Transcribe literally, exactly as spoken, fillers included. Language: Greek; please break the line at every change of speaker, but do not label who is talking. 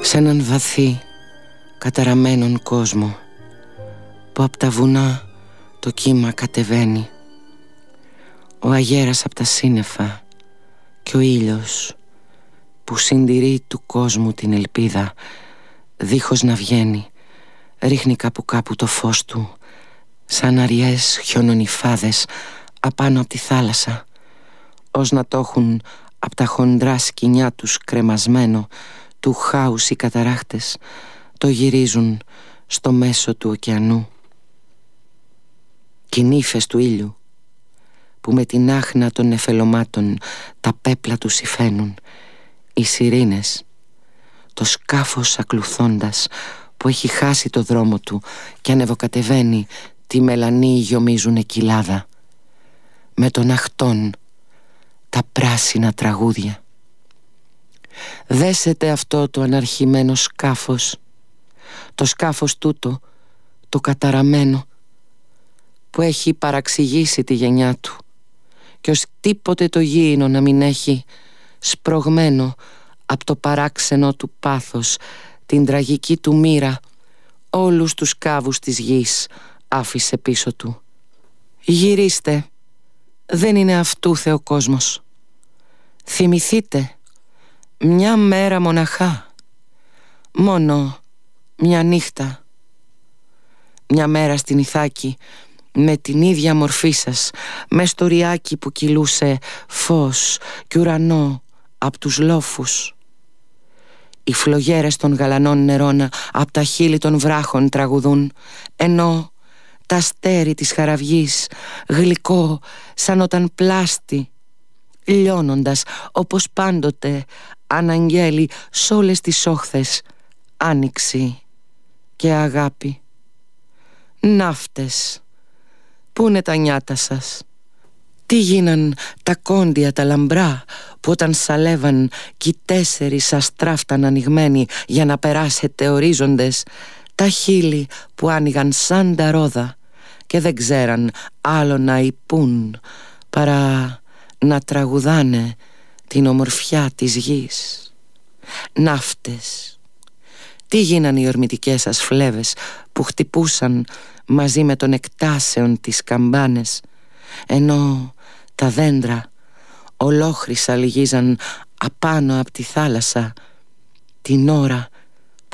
Σ' έναν βαθύ καταραμένον κόσμο που απ' τα βουνά το κύμα κατεβαίνει, ο αγέρας απ' τα σύννεφα και ο ήλιος που συντηρεί του κόσμου την ελπίδα, δίχως να βγαίνει, ρίχνει κάπου κάπου το φως του σαν αριές χιονονυφάδες απάνω απ' τη θάλασσα, ως να το έχουν απ' τα χοντρά σκοινιά τους κρεμασμένο του χάους οι καταράχτες, το γυρίζουν στο μέσο του ωκεανού. Κι οι νύφες του ήλιου που με την άχνα των νεφελωμάτων τα πέπλα τους υφαίνουν, οι σιρήνες, το σκάφος ακλουθώντας που έχει χάσει το δρόμο του και ανεβοκατεβαίνει τη μελανή γιομίζουνε κοιλάδα, με τον αχτών τα πράσινα τραγούδια. Δέσετε αυτό το αναρχημένο σκάφος, το σκάφος τούτο, το καταραμένο, που έχει παραξηγήσει τη γενιά του κι ως τίποτε το γήινο να μην έχει σπρωγμένο απ' το παράξενο του πάθος την τραγική του μοίρα, όλους τους κάβους της γης άφησε πίσω του. Γυρίστε, δεν είναι αυτού Θεοκόσμος. Θυμηθείτε, μια μέρα μοναχά, μόνο μια νύχτα, μια μέρα στην Ιθάκη, με την ίδια μορφή σας, μες στο ριάκι που κυλούσε φως κι ουρανό απ' τους λόφους. Οι φλογέρες των γαλανών νερών απ' τα χείλη των βράχων τραγουδούν, ενώ τα αστέρι της χαραυγής, γλυκό σαν όταν πλάστη, λιώνοντας όπως πάντοτε αναγγέλει σ' όλες τις όχθες άνοιξη και αγάπη. Ναύτες, πού είναι τα νιάτα σας? Τι γίναν τα κόντια τα λαμπρά που όταν σαλεύαν κι οι τέσσερις σας τράφταν ανοιγμένοι για να περάσετε ορίζοντες, τα χείλη που άνοιγαν σαν τα ρόδα και δεν ξέραν άλλο να υπούν παρά να τραγουδάνε την ομορφιά της γης. Ναύτες, τι γίναν οι ορμητικές σας φλέβες που χτυπούσαν μαζί με τον εκτάσεων τις καμπάνες, ενώ τα δέντρα ολόχρυσα λυγίζαν απάνω από τη θάλασσα την ώρα